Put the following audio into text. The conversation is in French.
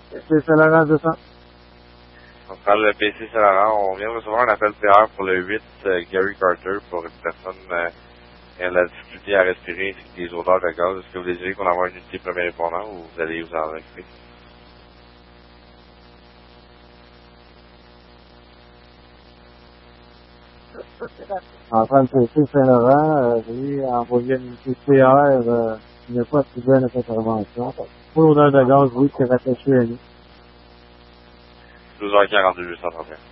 C'est Saint-Laurent 200. On parle le PC Saint-Laurent. On vient de recevoir un appel PR pour le 8 Gary Carter pour une personne qui a la difficulté à respirer ainsi que des odeurs de gaz. Est-ce que vous désirez qu'on envoie une unité premier répondant ou vous allez vous en occuper? En train de PC Saint-Laurent, j'ai envoyé une unité PR, il n'y a pas de bonne intervention. Pour l'odeur de gaz, oui, c'est rattaché à nous. 12h42, 831.